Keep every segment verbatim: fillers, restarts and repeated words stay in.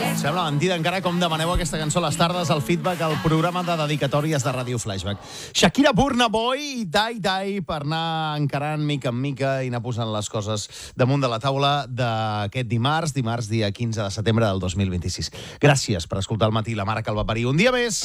Sembla mentida encara com demaneu aquesta cançó a les tardes al feedback al programa de dedicatòries de Ràdio Flashback. Shakira Burna Boy i Die Die per anar encarant mica en mica i anar posant les coses damunt de la taula d'aquest dimarts, dimarts dia quinze de setembre del dos mil vint-i-sis. Gràcies per escoltar al matí la mare que el va parir. Un dia més!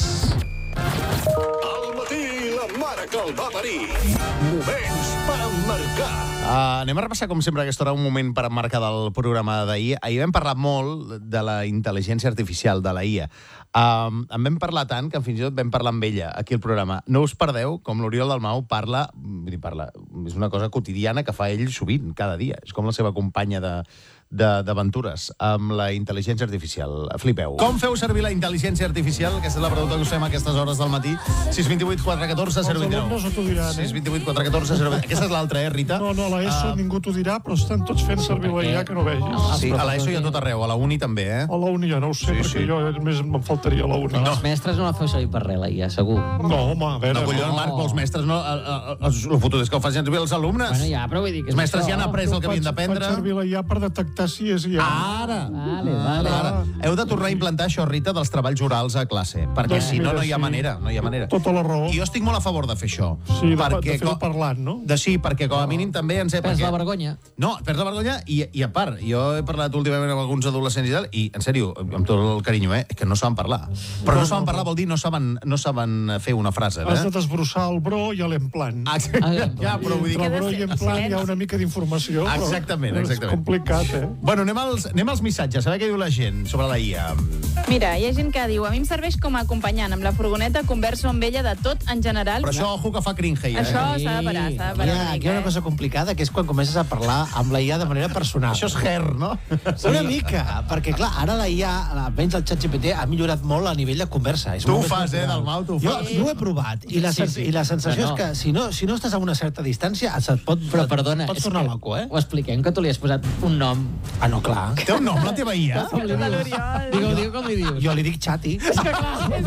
Al matí la mare que el va parir. Moments per emmarcar. Uh, anem a repassar, com sempre, a aquesta hora un moment per emmarcar del programa d'ahir. Ahir vam parlar molt de la intel·ligència artificial, de la I A. Um, en vam parlar tant que fins i tot vam parlar amb ella aquí al programa. No us perdeu com l'Oriol Dalmau parla, vull dir, parla, és una cosa quotidiana que fa ell sovint, cada dia. És com la seva companya de d'aventures amb la intel·ligència artificial. Flipeu. Com feu servir la intel·ligència artificial? Aquesta és la pregunta que us fem a aquestes hores del matí. sis dos vuit quatre un quatre zero dos nou. Els alumnes no t'ho diran, eh? sis dos vuit quatre un quatre zero dos nou. Aquesta és l'altra, eh, Rita? No, no, a l'ESO uh, ningú t'ho dirà, però estan tots fent servir la I A que no vegis. Sí, a l'ESO i a tot arreu, a la uni també, eh? A la uni ja no ho sé, sí, perquè sí. jo només me'n faltaria a la uni. No. Els mestres no la feu servir per res, la I A, segur. No, home, a veure... No, collons, no. Marc, els mestres no... El fotut és que ho facin servir els alumnes. Bueno, ja, però vull dir que... Els mestres ja han après el que havien d'aprendre. Faig servir la I A per detectar si és I A. Ara! Vale, vale. Ara. Heu de tornar a implantar això, Rita, dels treballs orals a classe, perquè Doncs si no, mira, no hi ha sí. manera. No hi ha manera. Tota la raó. I jo estic molt a favor de fer això. Sí, de, perquè, de fer-ho com- parlant, no? De sí, perquè com a mínim també ens... Perds la vergonya. No, perds la vergonya i, i a part, jo he parlat últimament amb alguns adolescents i tal, i en sèrio, amb tot el carinyo, eh, que no saben parlar. Però no, no saben parlar vol dir no saben, no saben fer una frase, eh? Has de desbrossar el bro i l'implant. Ah, ja, però vull dir Entre que... bro i implant hi ha una mica d'informació, però Exactament, exactament. és complicat, eh? Bueno, anem als, anem als missatges, a veure què diu la gent sobre la I A. Mira, hi ha gent que diu, a mi em serveix com a acompanyant. Amb la furgoneta converso amb ella de tot en general. Però això, ojo, que fa cringe, eh? Això s'ha de parar, s'ha de parar Ja, una aquí hi ha mica, una cosa complicada, que és quan comences a parlar amb la I A de manera personal. Això és her, no? Una mica, perquè clar, ara la I A, almenys el ChatGPT, ha millorat molt a nivell de conversa. És Tu ho molt més fas, eh, natural. Dalmau, tu ho Jo, fas. jo ho he provat, i la, Sí, sens sí. i la sensació No, no. és que si no, si no estàs a una certa distància, et pot, Però perdona, pots és tornar que loco, eh? ho expliquem, que tu li has posat un nom. Ah, no, clar. Té un nom, la teva I A? Com li dius? Digue-ho, digue com li dius. Jo li dic xati. És que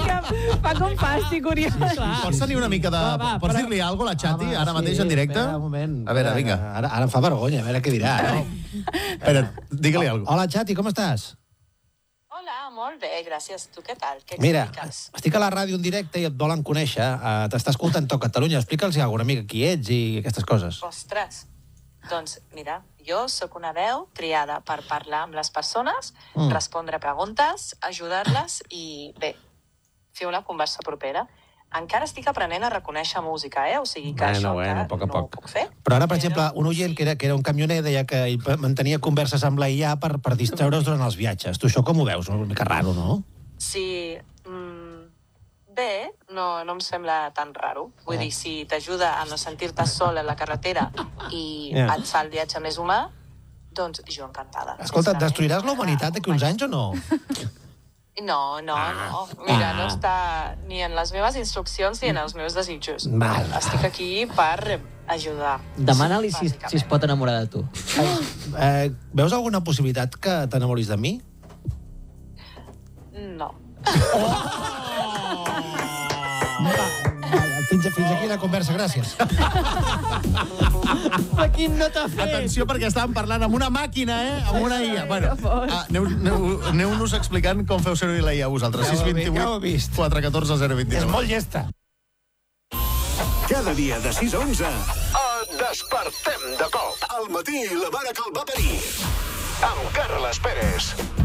fa com fàstic, Oriol. Pots tenir una mica de... Va, va, Pots però- dir-li alguna cosa a la Xati, Home, ara mateix, sí, en directe? Espera, un moment. A veure, vinga. Ara, ara em fa vergonya, a veure què dirà. Eh? Espera, digue-li alguna cosa. Hola, Xati, com estàs? Hola, molt bé, gràcies. Tu què tal? Què Mira, expliques? estic a la ràdio en directe i et volen conèixer. Uh, T'està escoltant tot Catalunya. Explica'ls alguna mica qui ets i aquestes coses. Ostres, doncs mira, jo sóc una veu triada per parlar amb les persones, Mm. respondre preguntes, ajudar-les i, bé, fer una conversa propera. Encara estic aprenent a reconèixer música, eh? O sigui que Bueno, això bueno, encara a poc a no poc. ho puc fer. Però ara, per exemple, un oient que era, que era un camioner deia que ell mantenia converses amb la I A per, per distreure's durant els viatges. Tu això com ho veus? Una mica raro, no? Sí, mm, bé, no, no em sembla tan raro. Vull dir, si t'ajuda a no sentir-te sol a la carretera i Ja. et fa el viatge més humà, doncs jo encantada. Escolta, Sincerament. destruiràs la humanitat d'aquí uns anys o no? No, no, no. Mira, no està ni en les meves instruccions ni en els meus desitjos. Val. Estic aquí per ajudar. Demana-li si, si es pot enamorar de tu. Eh, veus alguna possibilitat que t'enamoris de mi? No. Fins, fins aquí la conversa, gràcies. Però quin no t'ha fet? Atenció, perquè estàvem parlant amb una màquina, eh? Amb una I A. Bueno, ah, aneu, aneu, aneu-nos explicant com feu servir la I A vosaltres. Ja ho he sis vist, dos ja ho he vuit vist. quatre un quatre zero dos nou. És molt llesta. Cada dia de sis a onze et despertem de cop. Al matí la mare que el va parir. Amb Carles Pérez.